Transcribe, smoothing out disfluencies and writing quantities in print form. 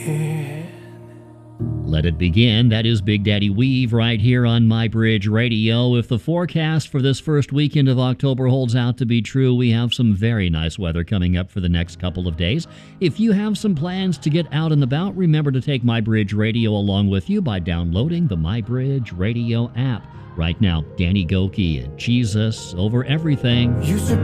Let it begin. That is Big Daddy Weave right here on My Bridge Radio. If the forecast for this first weekend of October holds out to be true, we have some very nice weather coming up for the next couple of days. If you have some plans to get out and about, remember to take My Bridge Radio along with you by downloading the My Bridge Radio app. Right now, Danny Gokey and Jesus Over Everything.